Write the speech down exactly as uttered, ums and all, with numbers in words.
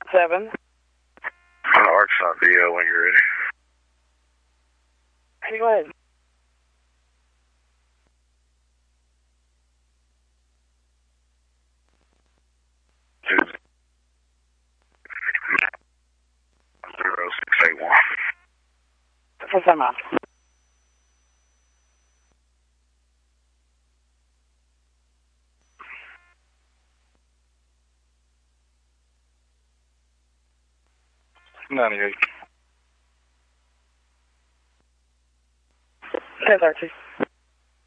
Seven. Arkansas V O when you're ready. Hey, go ahead. Two zero six eight one. First time off. Ninety-eight. ten thirty.